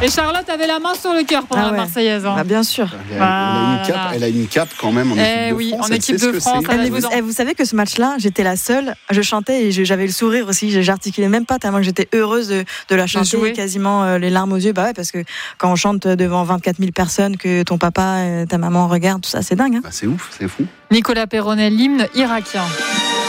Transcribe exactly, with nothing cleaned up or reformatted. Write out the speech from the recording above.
Et Charlotte avait la main sur le cœur pour Ah la ouais. Marseillaise. Hein. Bah, bien sûr. Elle a, elle a une cape, elle a une cape quand même en Eh équipe de oui, France. en Elle équipe sait ce de que France, c'est. elle a vous, vous en- eh, vous savez que ce match-là, j'étais la seule. Je chantais et je- j'avais le sourire aussi. J'articulais même pas tellement que j'étais heureuse de, de la chanter. jouer. Quasiment euh, les larmes aux yeux. Bah ouais, parce que quand on chante devant vingt-quatre mille personnes, que ton papa et ta maman regardent, tout ça, c'est dingue. Hein. Bah, c'est ouf, c'est fou. Nicolas Perronnet, l'hymne irakien.